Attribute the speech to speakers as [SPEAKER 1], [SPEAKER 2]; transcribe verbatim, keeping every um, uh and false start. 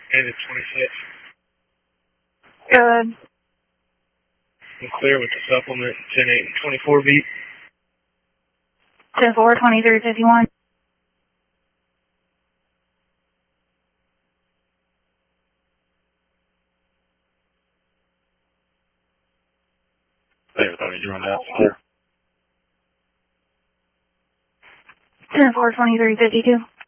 [SPEAKER 1] Ended twenty-six.
[SPEAKER 2] Good.
[SPEAKER 1] I'm clear with the supplement, ten eight and twenty-four beat.
[SPEAKER 2] ten four, twenty-three fifty-one.
[SPEAKER 1] There, thought you run out. Clear.
[SPEAKER 2] ten four, twenty-three fifty-two.